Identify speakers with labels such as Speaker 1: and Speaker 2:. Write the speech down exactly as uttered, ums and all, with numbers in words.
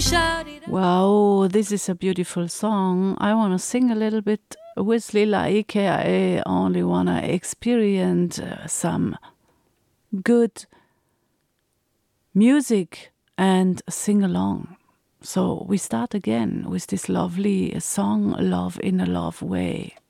Speaker 1: Wow, this is a beautiful song. I want to sing a little bit with Lila Ike. I only want to experience uh, some good music and sing along. So we start again with this lovely song, Love in a Love Way.